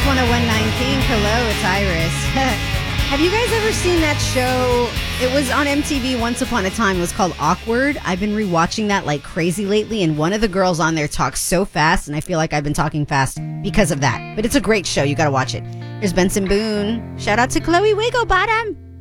101.9 Hello, it's Iris. Have you guys ever seen that show? It was on MTV once upon a time. It was called Awkward. I've been rewatching that like crazy lately, and one of the girls on there talks so fast, and I feel like I've been talking fast because of that. But it's a great show. You got to watch it. Here's Benson Boone. Shout out to Chloe Wigglebottom.